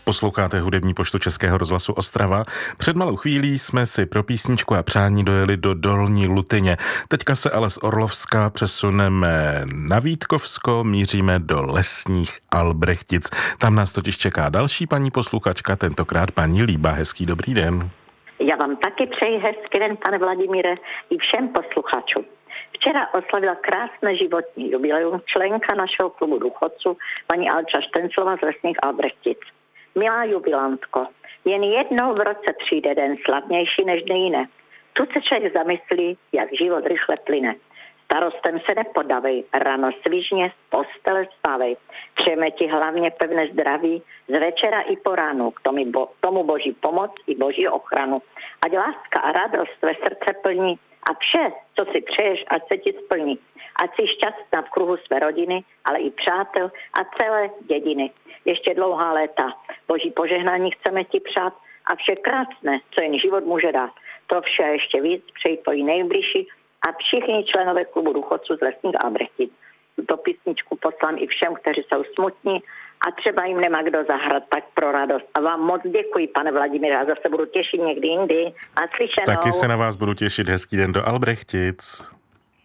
Posloucháte hudební poštu Českého rozhlasu Ostrava. Před malou chvílí jsme si pro písničku a přání dojeli do Dolní Lutyně. Teďka se ale z Orlovska přesuneme na Vítkovsko, míříme do lesních Albrechtic. Tam nás totiž čeká další paní posluchačka, tentokrát paní Líba. Hezký dobrý den. Já vám taky přeji hezký den, pane Vladimíre, i všem posluchačům. Včera oslavila krásné životní jubileum členka našeho klubu důchodců, paní Alča Štenclová z lesních Albrechtic. Milá jubilantko, jen jednou v roce přijde den slavnější než dny jiné. Tu se člověk zamyslí, jak život rychle plyne. Starostem se nepodavej, ráno svižně z postele vstávej. Přejeme ti hlavně pevné zdraví, z večera i po ránu, k tomu boží pomoc i boží ochranu. Ať láska a radost tvé srdce plní a vše, co si přeješ, ať se ti splní. Ať jsi šťastná v kruhu své rodiny, ale i přátel a celé dědiny. Ještě dlouhá léta. Boží požehnání chceme ti přát a vše krásné, co jen život může dát. To vše a ještě víc přeji tvoji nejbližší a všichni členové klubu důchodců z lesních Albrechtic. Tuto písničku poslám i všem, kteří jsou smutní a třeba jim nemá kdo zahrát, tak pro radost. A vám moc děkuji, pane Vladimíre, a zase budu těšit někdy jindy. A slyšenou. Taky se na vás budu těšit. Hezký den do Albrechtic.